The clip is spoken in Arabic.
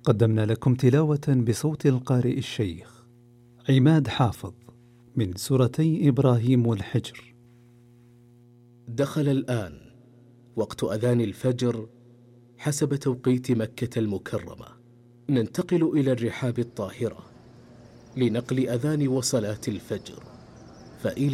قدمنا لكم تلاوة بصوت القارئ الشيخ عماد حافظ من سورتي إبراهيم والحجر. دخل الآن وقت أذان الفجر حسب توقيت مكة المكرمة. ننتقل إلى الرحاب الطاهرة لنقل أذان وصلاة الفجر، فإلى